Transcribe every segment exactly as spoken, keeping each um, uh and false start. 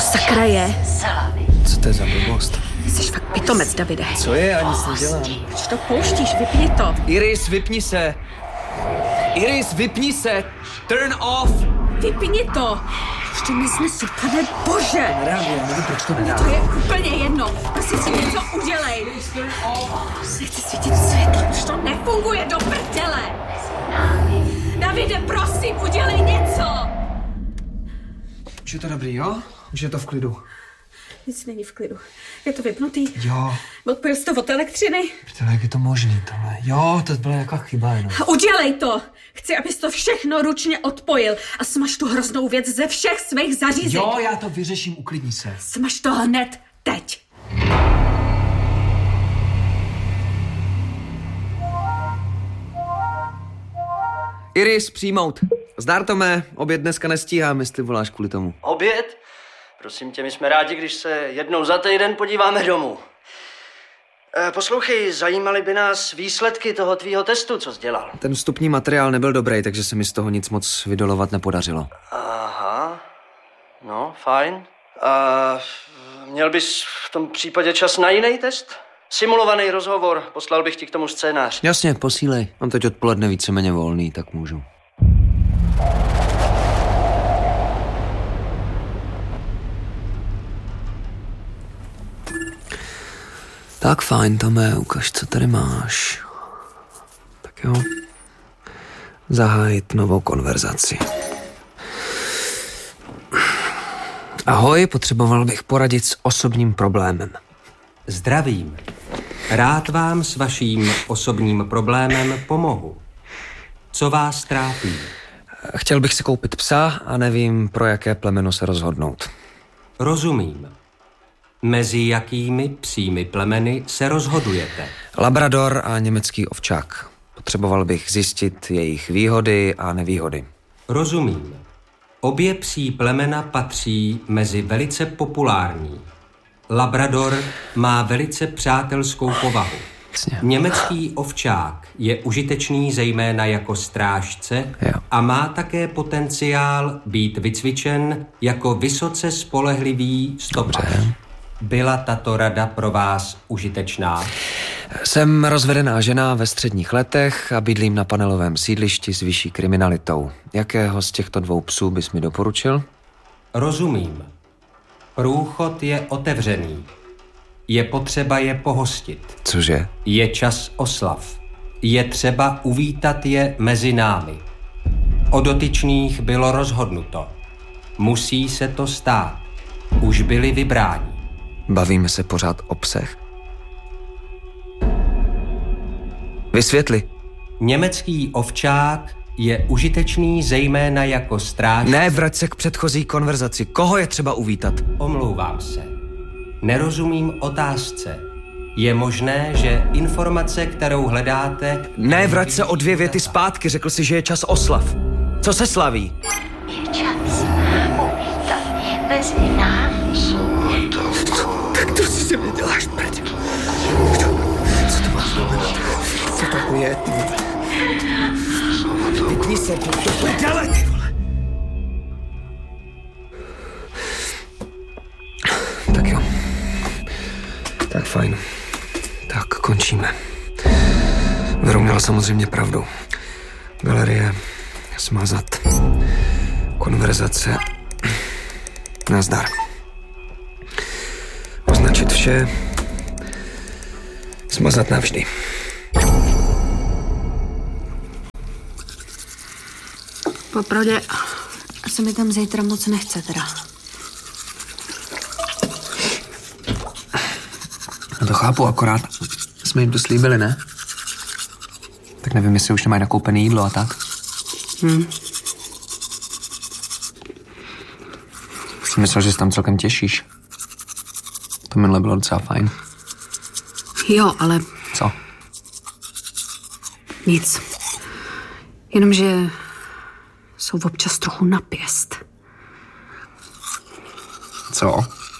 sakra je? Co to je za blbost? Jsi fakt pitomec, Davide. Co je? Já nic nedělám. Proč to pouštíš? Vypni to. Iris, vypni se. Iris, vypni se. Turn off. Vypni to. Už to nesnesu, pane bože. Nereaguji, já nevím, proč to nedá. To je úplně jedno. Prostě si něco udělej. Nechci svítit světlo, už to nefunguje, do prdele. Davide, prosím, udělej něco. Už je to dobrý, jo? Už je to v klidu. Nic není v klidu. Je to vypnutý? Jo. Odpojil jsi to od elektřiny? Prdele, jak je to možný tohle? Jo, to byla nějaká chyba jenom. Udělej to! Chci, abys to všechno ručně odpojil a smaž tu hroznou věc ze všech svých zařízení. Jo, já to vyřeším, uklidni se. Smaž to hned, teď. Iris, přijmout. Zdar, Tome, oběd dneska nestíhám, jestli voláš kvůli tomu. Oběd? Prosím tě, my jsme rádi, když se jednou za týden podíváme domů. E, poslouchej, zajímaly by nás výsledky toho tvýho testu, co jsi dělal. Ten vstupní materiál nebyl dobrý, takže se mi z toho nic moc vydolovat nepodařilo. Aha, no, fajn. A měl bys v tom případě čas na jiný test? Simulovaný rozhovor, poslal bych ti k tomu scénář. Jasně, posílej. Mám teď odpoledne víceméně volný, tak můžu. Tak fajn, Tome, ukaž, co tady máš. Tak jo. Zahájit novou konverzaci. Ahoj, potřeboval bych poradit s osobním problémem. Zdravím. Rád vám s vaším osobním problémem pomohu. Co vás trápí? Chtěl bych si koupit psa a nevím, pro jaké plemeno se rozhodnout. Rozumím. Mezi jakými psími plemeny se rozhodujete? Labrador a německý ovčák. Potřeboval bych zjistit jejich výhody a nevýhody. Rozumím. Obě psí plemena patří mezi velice populární. Labrador má velice přátelskou povahu. Německý ovčák je užitečný zejména jako strážce jo. a má také potenciál být vycvičen jako vysoce spolehlivý stopař. Dobře. Byla tato rada pro vás užitečná? Jsem rozvedená žena ve středních letech a bydlím na panelovém sídlišti s vyšší kriminalitou. Jakého z těchto dvou psů bys mi doporučil? Rozumím. Průchod je otevřený. Je potřeba je pohostit. Cože? Je čas oslav. Je třeba uvítat je mezi námi. O dotyčných bylo rozhodnuto. Musí se to stát. Už byli vybráni. Bavíme se pořád o psech? Vysvětli. Německý ovčák je užitečný zejména jako stráž... Ne, vrať se k předchozí konverzaci. Koho je třeba uvítat? Omlouvám se. Nerozumím otázce. Je možné, že informace, kterou hledáte... Ne, vrať se o dvě věty zpátky. Řekl si, že je čas oslav. Co se slaví? Je čas uvítat mezi námi. Tak to si se mě děláš, prd. Co to má znamenat? Co to je, ty vole? Vypni se, to dělej, ty vole. Tak jo. Tak fajn. Tak končíme. Věru měla samozřejmě pravdu. Galerie smazat. Konverzace. Nazdar. Označit vše. Smazat navždy. Popravdě, se mi tam zítra moc nechce teda. No to chápu, akorát jsme jim to slíbili, ne? Tak nevím, jestli už nemají nakoupené jídlo a tak. Hm. Jsem myslel, že se tam celkem těšíš. To minule bylo docela fajn. Jo, ale... Co? Nic. Jenomže jsou občas trochu napěst. Co?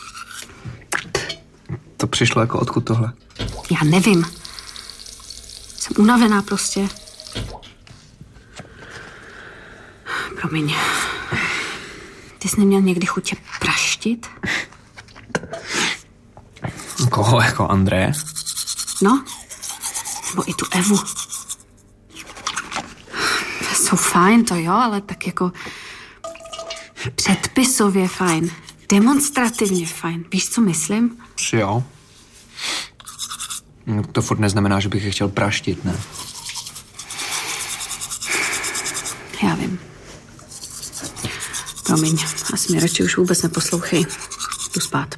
To přišlo jako odkud tohle? Já nevím. Jsem unavená prostě. Promiň. Ty jsi neměl někdy chutě praštit? Koho, jako Andreje? No, nebo i tu Evu. Jsou fajn, to jo, ale tak jako předpisově fajn. Demonstrativně fajn. Víš, co myslím? Jo. To furt neznamená, že bych je chtěl praštit, ne? Já vím. Promiň, asi mě radši už vůbec neposlouchej. Jdu spát.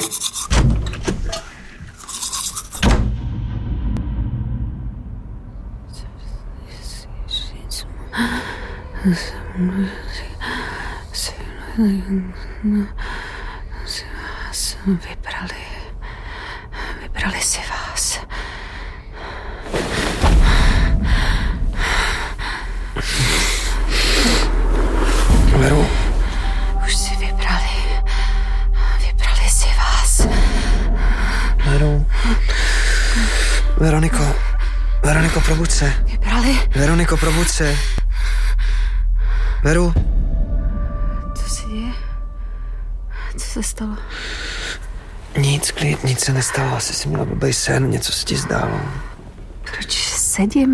Vybrali, vybrali si vás. Veru. Už si vybrali, vybrali si vás. Veru. Veroniko, Veroniko, probuď se. Vybrali? Veroniko, probuď se. Veru. Co se děje? Co se stalo? Nic, klid, nic se nestalo. Asi jsi měla blbej sen, něco se ti zdálo. Proč sedím?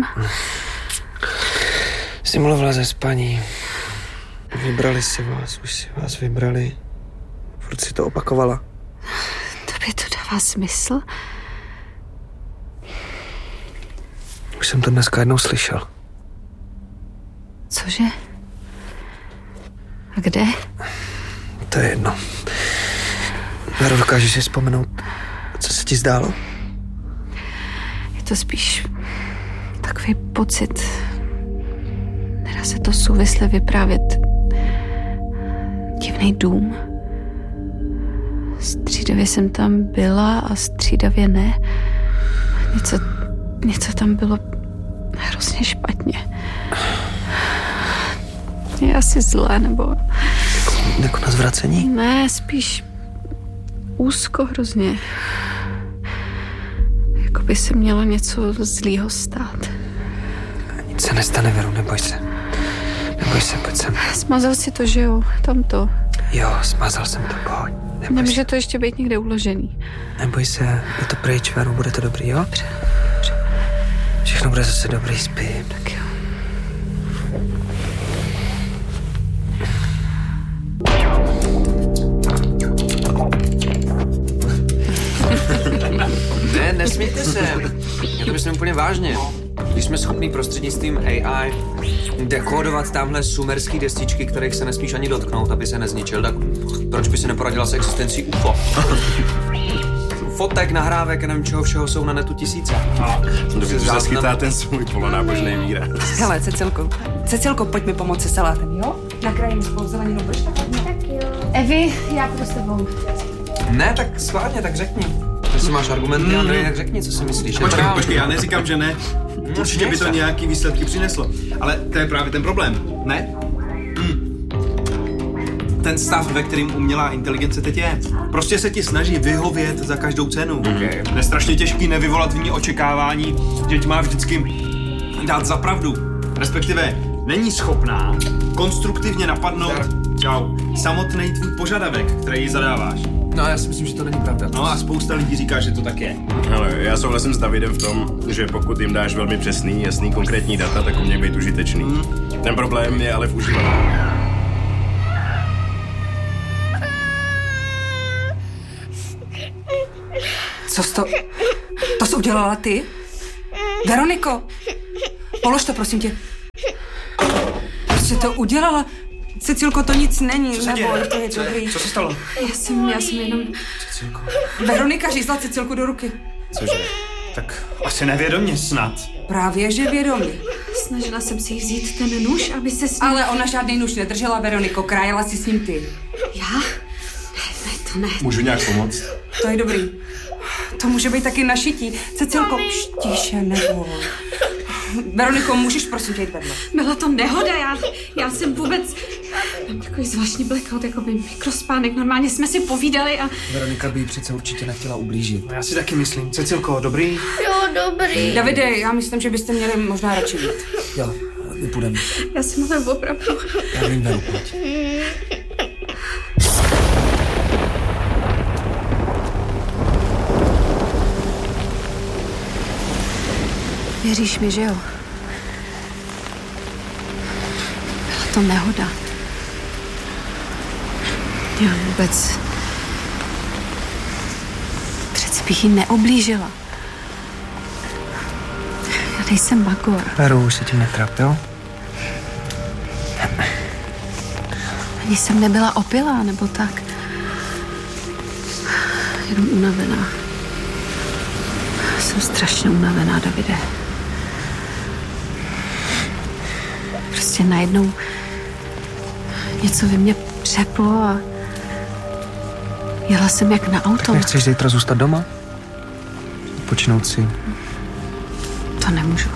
Jsi mluvila ze spaní. Vybrali si vás, už si vás vybrali. Furt si to opakovala. Tobě to dává smysl? Už jsem to dneska jednou slyšel. Cože? A kde? To je jedno. Vero, dokážeš si vzpomenout, co se ti zdálo? Je to spíš takový pocit. Nedá se to souvisle vyprávět. Divný dům. Střídavě jsem tam byla a střídavě ne. Něco, něco tam bylo hrozně špatně. Je asi zlé, nebo... Jako, jako na zvracení? Ne, spíš úzko hrozně. Jako by se mělo něco zlýho stát. Nic se nestane, Veru, neboj se. Neboj se, pojď sem. Smazal si to, že jo? Tam to. Jo, smazal jsem to, pojď. Neboj Nemůže se. to ještě být někde uložený. Neboj se, je to pryč, Veru, bude to dobrý, jo? Dobře, dobře. Všechno bude zase dobrý, spí. Tak jo. Ne, nesmějte se. Já to myslím úplně vážně. Když jsme schopní prostřednictvím A I dekódovat tamhle sumerský destičky, kterých se nesmíš ani dotknout, aby se nezničil, tak proč by se neporadila s existencí U F O? Fotek, nahrávek, nevím čeho všeho jsou na netu tisíce. Dobře, že zase chytá ten svůj polonábožný výraz. Hele, Cecilko, Cecilko, pojď mi pomoct se salátem, jo? Nakrájím spolu zeleninu, budeš tak? Tak jo. Evi, já půjdu s tebou. Ne, tak schválně, tak řekni. Jestli máš argumenty, mm. Andrej, tak řekni, co si myslíš. Počkej, počkej, já neříkám, že ne. Určitě by to nějaký výsledky přineslo. Ale to je právě ten problém, ne? Hmm. Ten stav, ve kterým umělá inteligence teď je. Prostě se ti snaží vyhovět za každou cenu. Okay. Je strašně těžký nevyvolat v ní očekávání, že ti má vždycky dát za pravdu. Respektive není schopná konstruktivně napadnout čau, samotný tvůj požadavek, který jí zadáváš. No, já si myslím, že to není pravda. No a spousta lidí říká, že to tak je. Ale já souhlasím s Davidem v tom, že pokud jim dáš velmi přesný, jasný, konkrétní data, tak umějí být užitečný. Hmm. Ten problém je ale v užívání. Co jsi to... To jsi udělala ty? Veroniko, polož to, prosím tě. Proč jsi to udělala? Cecilko, to nic není, neboj, to je dobrý. Co se stalo? Já jsem, já jsem jenom... Cecilko. Veronika řízla Cecilku do ruky. Cože? Tak asi nevědomě snad. Právě, že vědomě. Snažila jsem si vzít ten nůž, aby se s ním... Ale ona žádný nůž nedržela, Veroniko, krájela si s ním ty. Já? Ne, to ne. Můžu nějak pomoct? To je dobrý. To může být taky našití. Cecilko, tiše, neboj. Veroniko, můžeš prosím tě jít vedle? Byla to nehoda, já, já jsem vůbec... Mám takový zvláštní blackout, jako by mikrospánek. Normálně jsme si povídali a... Veronika by jí přece určitě nechtěla ublížit. No, já si taky myslím. Cecilko, dobrý? Jo, dobrý. Davide, já myslím, že byste měli možná radši jít. Jo, my půjdeme. Já jsem ale opravdu... Já vím, Veru, pojď. Věříš mi, že jo? Byla to nehoda. Já vůbec... Přece bych jí neoblížila. Já nejsem magor. Veru, už se tím netrap, jo? Ani jsem nebyla opilá, nebo tak. Jenom unavená. Jsem strašně unavená, Davide. Prostě najednou něco ve mně přeplo a jela jsem jak na auto. Nechceš zítra zůstat doma? Počinout si? To nemůžu.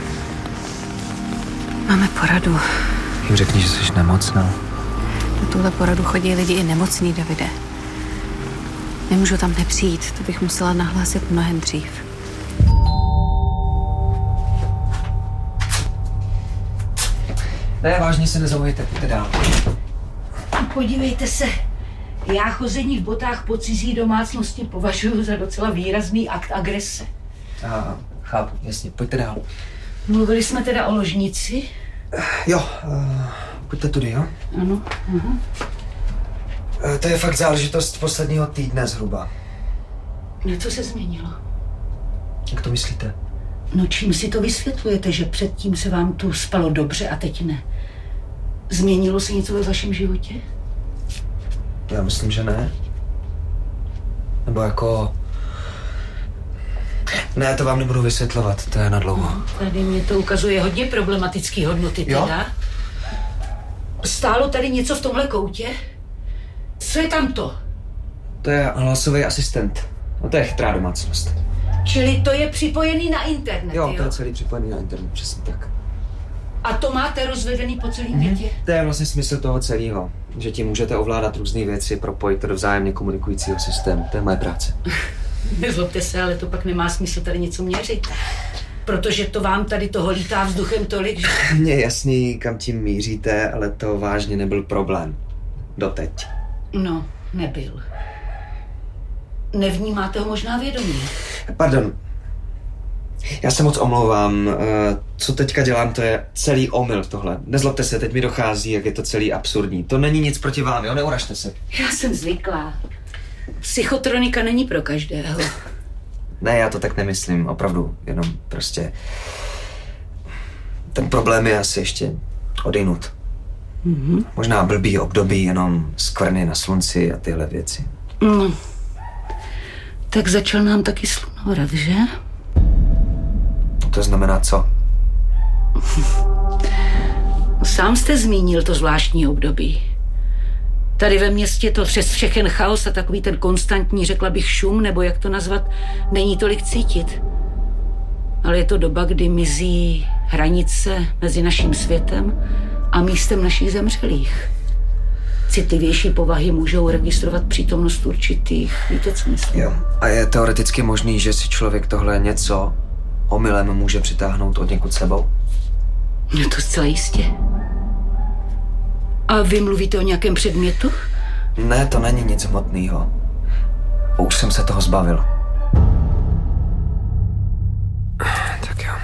Máme poradu. Jim řekni, že jsi nemocná. Na tuhle poradu chodí lidi i nemocní, Davide. Nemůžu tam nepřijít, to bych musela nahlásit mnohem dřív. Ne, vážně se nezaujete, pojďte dál. Podívejte se, já chození v botách po cizí domácnosti považuji za docela výrazný akt agrese. Aha, chápu, jasně, pojďte dál. Mluvili jsme teda o ložnici? Jo, uh, pojďte tudy, jo? Ano. Uh-huh. Uh, to je fakt záležitost posledního týdne zhruba. Něco se změnilo. Jak to myslíte? No čím si to vysvětlujete, že předtím se vám tu spalo dobře a teď ne? Změnilo se něco ve vašem životě? Já myslím, že ne. Nebo jako... Ne, to vám nebudu vysvětlovat, to je na dlouho. No, tady mě to ukazuje hodně problematický hodnoty teda. Jo? Stálo tady něco v tomhle koutě? Co je tam to? To je hlasový asistent. No to je chytrá domácnost. Čili to je připojený na internet, jo? Jo, to je celý připojený na internet, přesně tak. A to máte rozvedený po celém mm-hmm. větě? To je vlastně smysl toho celého, že tím můžete ovládat různé věci, propojit to do vzájemně komunikujícího systému. To je moje práce. Nezlobte se, ale to pak nemá smysl tady něco měřit. Protože to vám tady toho lítá vzduchem tolik, že... Mně je jasný, kam tím míříte, ale to vážně nebyl problém. Doteď. No, nebyl. Nevnímáte ho možná vědomě? Pardon. Já se moc omlouvám. Co teďka dělám, to je celý omyl tohle. Nezlobte se, teď mi dochází, jak je to celý absurdní. To není nic proti vám, jo? Neuražte se. Já jsem zvyklá. Psychotronika není pro každého. Ne, já to tak nemyslím, opravdu. Jenom prostě... Ten problém je asi ještě odejnut. Mm-hmm. Možná blbý období, jenom skvrny na slunci a tyhle věci. No. Tak začal nám taky slunovrad, že? To znamená co? Sám jste zmínil to zvláštní období. Tady ve městě to přes všechen chaos a takový ten konstantní, řekla bych, šum, nebo jak to nazvat, není tolik cítit. Ale je to doba, kdy mizí hranice mezi naším světem a místem našich zemřelých. Citlivější povahy můžou registrovat přítomnost určitých. Víte, co myslím? Jo. A je teoreticky možný, že si člověk tohle něco omylem může přitáhnout od někud sebou? No to zcela jistě. A vy mluvíte o nějakém předmětu? Ne, to není nic hmotného. Už jsem se toho zbavil. Tak jo.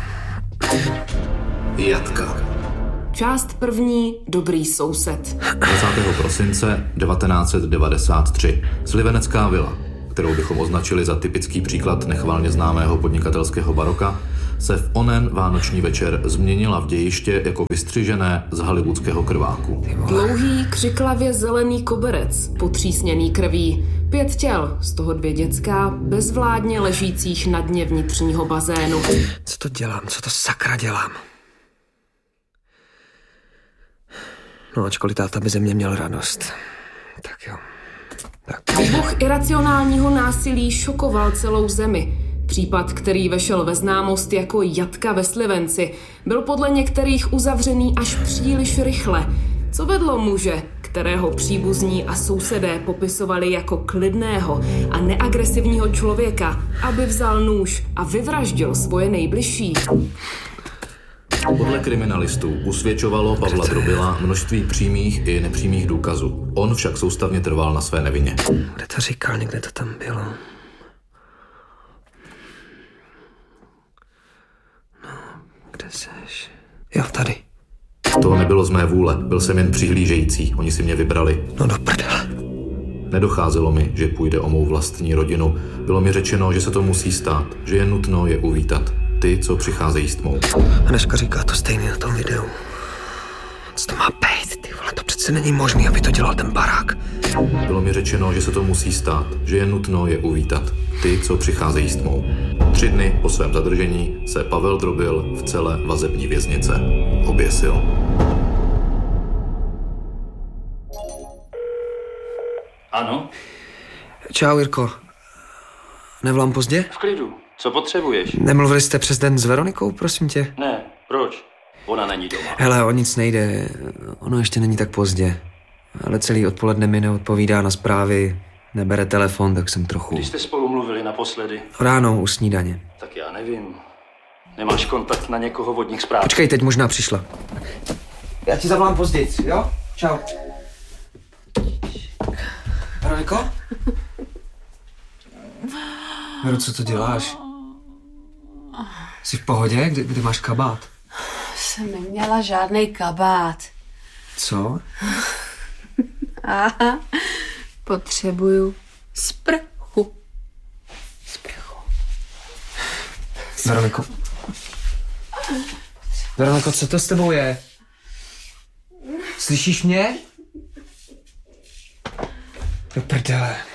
Jatka. Část první. Dobrý soused. dvacátého prosince devatenáct set devadesát tři. Slivenecká vila, kterou bychom označili za typický příklad nechvalně známého podnikatelského baroka, se v onen vánoční večer změnila v dějiště jako vystřižené z hollywoodského krváku. Dlouhý, křiklavě zelený koberec, potřísněný krví, pět těl, z toho dvě dětská, bezvládně ležících na dně vnitřního bazénu. Co to dělám? Co to sakra dělám? No, ačkoliv táta by ze mě měl radost. Tak jo. Tak. Výbuch iracionálního násilí šokoval celou zemi. Případ, který vešel ve známost jako jatka ve Slivenci, byl podle některých uzavřený až příliš rychle. Co vedlo muže, kterého příbuzní a sousedé popisovali jako klidného a neagresivního člověka, aby vzal nůž a vyvraždil svoje nejbližší? Podle kriminalistů usvědčovalo Pavla Drobila množství přímých i nepřímých důkazů. On však soustavně trval na své nevině. Kde to říkal, někde to tam bylo. No. seš? Jo, tady. To nebylo z mé vůle, byl jsem jen přihlížející, oni si mě vybrali. No do prdele. Nedocházelo mi, že půjde o mou vlastní rodinu. Bylo mi řečeno, že se to musí stát, že je nutno je uvítat. Ty, co přicházejí s tmou. Anežka říká to stejně na tom videu. Co to má být, ty vole, to přece není možný, aby to dělal ten barák. Bylo mi řečeno, že se to musí stát, že je nutno je uvítat. Ty, co přicházejí s tmou. Tři dny po svém zadržení se Pavel Drobil v celé vazební věznice oběsil. Ano? Čau, Jirko. Nevolám pozdě? V klidu. Co potřebuješ? Nemluvili jste přes den s Veronikou, prosím tě? Ne, proč? Ona není doma. Hele, o nic nejde. Ono ještě není tak pozdě. Ale celý odpoledne mi neodpovídá na zprávy, nebere telefon, tak jsem trochu... Když jste spolu mluvili naposledy? Ráno u snídaně. Tak já nevím. Nemáš kontakt na někoho vodních zpráv? Počkej, teď možná přišla. Já ti zavolám později, jo? Čau. Veroniko? Vero, co to děláš? Jsi v pohodě? Kde, kde máš kabát? Jsem neměla žádnej kabát. Co? Aha, potřebuju sprchu. Sprchu. Veroniko. Veroniko, co to s tebou je? Slyšíš mě? Do prdele.